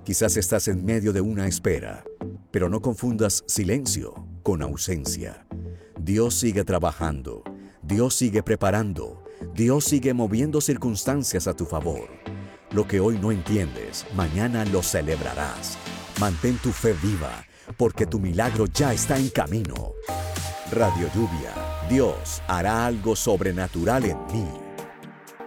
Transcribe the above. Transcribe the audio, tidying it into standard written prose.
Quizás estás en medio de una espera, pero no confundas silencio con ausencia. Dios sigue trabajando, Dios sigue preparando, Dios sigue moviendo circunstancias a tu favor. Lo que hoy no entiendes, mañana lo celebrarás. Mantén tu fe viva, porque tu milagro ya está en camino. Radio Lluvia, Dios hará algo sobrenatural en mí.